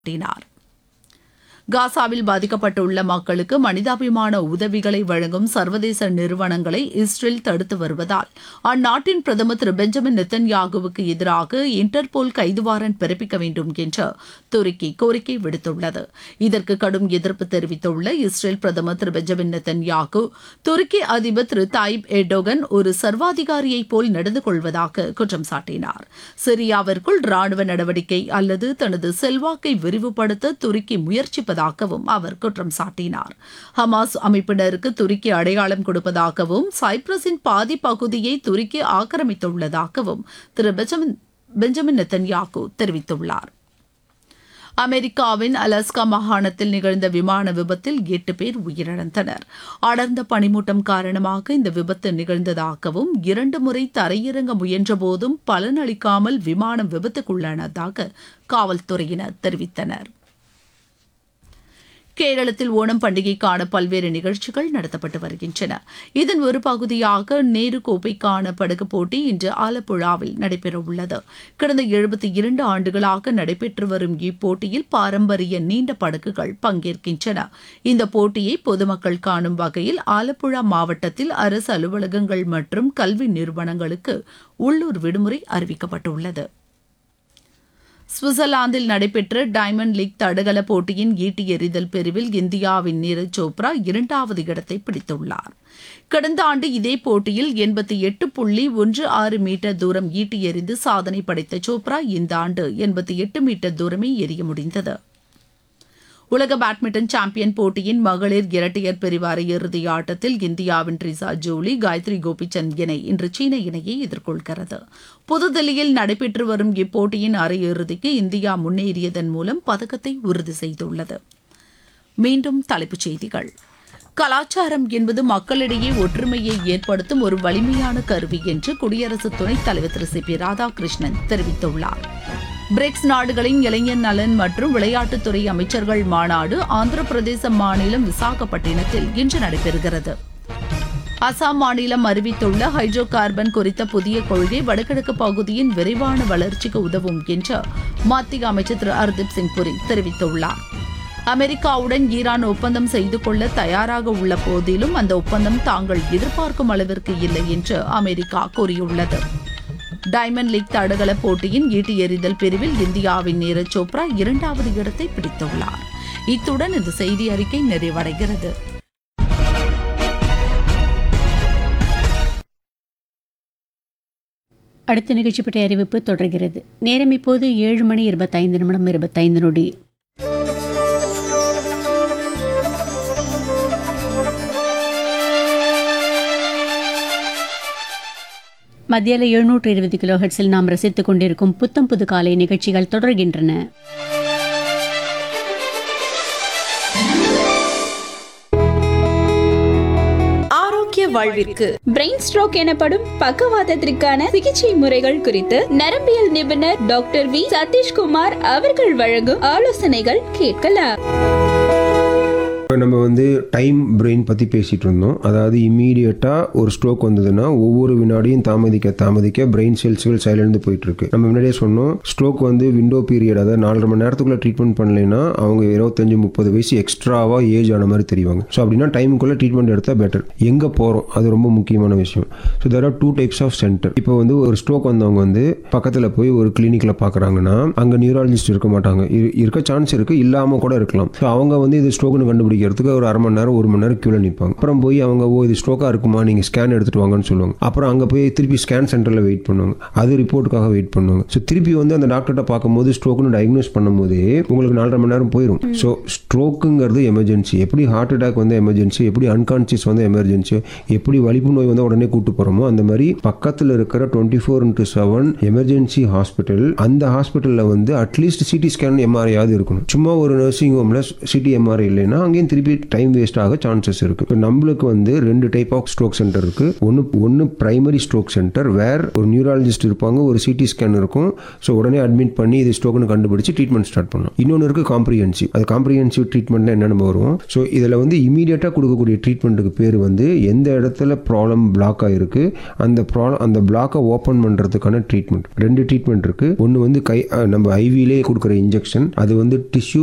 கூட்டினார். காசாவில் பாதிக்கப்பட்டுள்ள மக்களுக்கு மனிதாபிமான உதவிகளை வழங்கும் சர்வதேச நிறுவனங்களை இஸ்ரேல் தடுத்து வருவதால் அந்நாட்டின் பிரதமர் திரு பெஞ்சமின் நெத்தன்யாகுவுக்கு எதிராக இன்டர்போல் கைது வாரண்ட் பிறப்பிக்க வேண்டும் என்று துருக்கி கோரிக்கை விடுத்துள்ளது. இதற்கு கடும் எதிர்ப்பு தெரிவித்துள்ள இஸ்ரேல் பிரதமர் திரு பெஞ்சமின் நெத்தன்யாகு துருக்கி அதிபர் திரு தாயிப் எர்டோகன் ஒரு சர்வாதிகாரியைப் போல் நடந்து கொள்வதாக குற்றம் சாட்டினார். சிரியாவிற்குள் ராணுவ நடவடிக்கை அல்லது தனது செல்வாக்கை விரிவுபடுத்த துருக்கி முயற்சிப்பதாகவும் அவர் குற்றம் சாட்டினார். ஹமாஸ் அமைப்பினருக்கு துருக்கி அடையாளம் கொடுப்பதாகவும் சைப்ரஸின் பாதி பகுதியை துருக்கி ஆக்கிரமித்துள்ளதாகவும் திரு பெஞ்சமின் நெத்தன்யாகு தெரிவித்துள்ளார். அமெரிக்காவின் அலாஸ்கா மாகாணத்தில் நிகழ்ந்த விமான விபத்தில் 8 பேர் உயிரிழந்தனர். அடர்ந்த பனிமூட்டம் காரணமாக இந்த விபத்து நிகழ்ந்ததாகவும் 2 முறை தரையிறங்க முயன்றபோதும் பலனளிக்காமல் விமானம் விபத்துக்குள்ளானதாக காவல்துறையினர் தெரிவித்தனர். கேரளத்தில் ஓணம் பண்டிகைக்கான பல்வேறு நிகழ்ச்சிகள் நடத்தப்பட்டு வருகின்றன. இதன் ஒரு பகுதியாக நேரு கோப்பைக்கான படகு போட்டி இன்று ஆலப்புழாவில் நடைபெறவுள்ளது. கடந்த 72 ஆண்டுகளாக நடைபெற்று வரும் இப்போட்டியில் பாரம்பரிய நீண்ட படகுகள் பங்கேற்கின்றன. இந்த போட்டியை பொதுமக்கள் காணும் வகையில் ஆலப்புழா மாவட்டத்தில் அரசு அலுவலகங்கள் மற்றும் கல்வி நிறுவனங்களுக்கு உள்ளூர் விடுமுறை அறிவிக்கப்பட்டுள்ளது. சுவிட்சர்லாந்தில் நடைபெற்ற டைமண்ட் லீக் தடகள போட்டியின் ஈட்டி எறிதல் பிரிவில் இந்தியாவின் நீரஜ் சோப்ரா 2வது இடத்தை பிடித்துள்ளார். கடந்த ஆண்டு இதே போட்டியில் 88.16 மீட்டர் தூரம் ஈட்டி எறிந்து சாதனை படைத்த சோப்ரா இந்த ஆண்டு 88 மீட்டர் தூரமே எறிய முடிந்தது. உலக பேட்மிண்டன் சாம்பியன் போட்டியின் மகளிர் இரட்டையர் பிரிவு அரையிறுதி ஆட்டத்தில் இந்தியாவின் ட்ரிசா ஜோலி காயத்ரி கோபிசந்த் இணை இன்று சீன இணையை எதிர்கொள்கிறது. புதுதில்லியில் நடைபெற்று வரும் இப்போட்டியின் அரையிறுதிக்கு இந்தியா முன்னேறியதன் மூலம் பதக்கத்தை உறுதி செய்துள்ளது. மீண்டும் தலைப்புச் செய்திகள். கலாச்சாரம் என்பது மக்களிடையே ஒற்றுமையை ஏற்படுத்தும் ஒரு வலிமையான கருவி என்று குடியரசு துணைத் தலைவர் திரு சி பி ராதாகிருஷ்ணன் தெரிவித்துள்ளார். பிரிக்ஸ் நாடுகளின் இளைஞர் நலன் மற்றும் விளையாட்டுத்துறை அமைச்சர்கள் மாநாடு ஆந்திர பிரதேச மாநிலம் விசாகப்பட்டினத்தில் இன்று நடைபெறுகிறது. அசாம் மாநிலம் அறிவித்துள்ள ஹைட்ரோ கார்பன் குறித்த புதிய கொள்கை வடகிழக்கு பகுதியின் விரைவான வளர்ச்சிக்கு உதவும் என்று மத்திய அமைச்சர் திரு ஹர்தீப் சிங் புரி தெரிவித்துள்ளார். அமெரிக்காவுடன் ஈரான் ஒப்பந்தம் செய்து கொள்ள தயாராக உள்ள போதிலும் அந்த ஒப்பந்தம் தாங்கள் எதிர்பார்க்கும் அளவிற்கு இல்லை என்று அமெரிக்கா கூறியுள்ளது. டைமண்ட் லீக் தடகள போட்டியின் ஈட்டி எறிதல் பிரிவில் இந்தியாவின் நீரஜ் சோப்ரா 2வது இடத்தை பிடித்துள்ளார். இத்துடன் இந்த செய்தி அறிக்கை நிறைவடைகிறது. அடுத்த நிகழ்ச்சி பற்றிய அறிவிப்பு தொடர்கிறது. நேரம் இப்போது 7:25 மத்தியால 720 கிலோஹெர்ட்ஸில் நாம் ரசித்துக் கொண்டிருக்கும் புத்தம் புது காலை நிகழ்ச்சிகள் தொடர்கின்றன. ஆரோக்கிய வாழ்விற்கு பிரெயின் ஸ்ட்ரோக் எனப்படும் பக்கவாதத்திற்கான சிகிச்சை முறைகள் குறித்து நரம்பியல் நிபுணர் டாக்டர் வி சதீஷ்குமார் அவர்கள் வழங்கும் ஆலோசனைகள் கேட்கலாம். நம்ம டைம் பிரெயின் பற்றி பேசிகிட்டு இருந்தோம். அதாவது இம்மீடியட்டாக ஒரு ஸ்ட்ரோக் வந்ததுன்னா ஒவ்வொரு வினாடியும் தாமதிக்க பிரெயின் செல்ஸ்கள் சைலந்து போயிட்டுருக்கு. நம்ம முன்னாடியே சொன்னோம், ஸ்ட்ரோக் விண்டோ பீரியட், அதாவது 4.5 மணி நேரத்துக்குள்ளே ட்ரீட்மெண்ட் பண்ணலைன்னா அவங்க 25-30 வயசு எக்ஸ்ட்ராவாக ஏஜ் ஆன மாதிரி தெரிவாங்க. ஸோ அப்படின்னா டைமுக்குள்ளே ட்ரீட்மெண்ட் எடுத்தால் பெட்டர். எங்கே போகிறோம் அது ரொம்ப முக்கியமான விஷயம். So there are 2 types of centre. இப்போ ஒரு ஸ்ட்ரோக் வந்தவங்க பக்கத்தில் போய் ஒரு கிளினிக்கில் பார்க்குறாங்கன்னா அங்கே நியூராலஜிஸ்ட் இருக்க மாட்டாங்க. இருக்க சான்ஸ் இருக்குது, இல்லாமல் கூட இருக்கலாம். ஸோ அவங்க இது ஸ்ட்ரோக்னு கண்டுபிடிக்கிறதுக்கு ஒரு 1/2 மணி நேரம் 1 மணி நேரம் கியூல நிற்பாங்க. அப்புறம் போய் அவங்க இது ஸ்ட்ரோக்கா இருக்குமா, நீங்க ஸ்கேன் எடுத்துட்டு வாங்கன்னு சொல்லுவாங்க. அப்புறம் அங்கே போய் திருப்பி ஸ்கேன் சென்டரில் வெயிட் பண்ணுவாங்க, அது ரிப்போர்ட்டுக்காக வெயிட் பண்ணுவாங்க. ஸோ திருப்பி அந்த டாக்டர்கிட்ட பார்க்கும்போது ஸ்ட்ரோக்னு டயக்னோஸ் பண்ணும்போது உங்களுக்கு 4.5 மணி நேரம் போயிடும். So ஸ்ட்ரோக்குங்கிறது emergency. எப்படி ஹார்ட் அட்டாக் எமர்ஜென்சி, எப்படி அன்கான்சியஸ் எமர்ஜென்சி, எப்படி வலிப்பு நோய் உடனே கூட்டு போகிறோமோ அந்த மாதிரி பக்கத்தில் இருக்கிற 24/7 எமர்ஜென்சி ஹாஸ்பிட்டல், அந்த ஹாஸ்பிட்டலில் அட்லீஸ்ட் சிடி ஸ்கேன் எம்ஆர்ஐயாவது இருக்கணும். சும்மா ஒரு நர்சிங் ஹோமில் சிடி எம்ஆர்ஐ இல்லைன்னா அங்கேயும் திருப்பி டைம் வேஸ்ட் ஆக சான்சஸ் இருக்கு. இப்போ நம்மளுக்கு வந்து 2 டைப் ஆஃப் ஸ்ட்ரோக் சென்டர் இருக்கு. ஒன்னு பிரைமரி ஸ்ட்ரோக் சென்டர், வேர் ஒரு நியூராலஜிஸ்ட் இருப்பாங்க, ஒரு சிடி ஸ்கேன் இருக்கும். ஸோ உடனே அட்மிட் பண்ணி இது ஸ்ட்ரோக்னு கண்டுபிடிச்சு ட்ரீட்மெண்ட் ஸ்டார்ட் பண்ணலாம். இன்னொன்று இருக்கு காம்ப்ரிஹென்சிவ். அது காம்ப்ரிஹென்சிவ் ட்ரீட்மெண்ட்னா என்ன நம்ம வருவோம். ஸோ இதில் வந்து இமீடியட்டாக கொடுக்கக்கூடிய ட்ரீட்மெண்ட்டுக்கு பேர் வந்து எந்த இடத்துல ப்ராப்ளம் பிளாக் ஆகிருக்கு அந்த பிளாக்கை ஓப்பன் பண்ணுறதுக்கான ட்ரீட்மெண்ட். 2 ட்ரீட்மெண்ட் இருக்கு. ஒன்று வந்து நம்ம ஐவிலே கொடுக்குற இன்ஜெக்ஷன், அது வந்து டிஷ்யூ